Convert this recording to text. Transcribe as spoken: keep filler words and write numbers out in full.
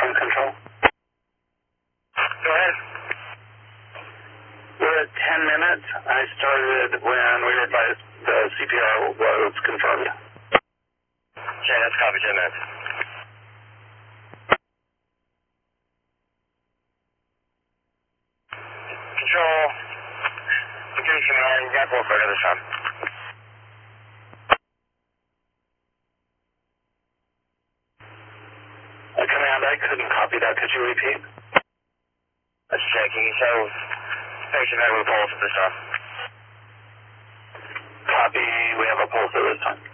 from Control. Go ahead. We're at ten minutes. I started when we were advised the C P R was confirmed. Okay, that's copy, ten minutes. Control. Security command, you got full flight this time. Uh, command, I couldn't copy that. Could you repeat? That's checking. So, station head with a pulse at this time. Copy. We have a pulse at this time.